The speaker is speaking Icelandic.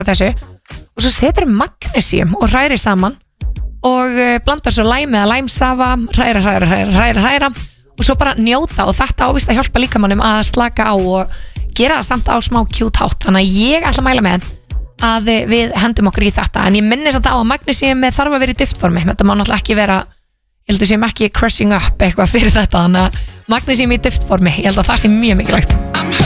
þessu og svo setur magnesium og hræri saman og blandar svo læmi eða læmsafa, hræra og svo bara njóta og þetta ávist að hjálpa líkamannum að slaka á og gera það samt á smá cute hátt. Þannig að ég ætla að mæla með að við hendum okkur í þetta, en ég minni samt á að magnesium þarf að vera í duftformi. Þetta má náttúrulega ekki vera, ég held að séum ekki crushing up eitthvað fyrir þetta, þannig að magnesium í duftformi, ég held að það sé mjög mikilvægt.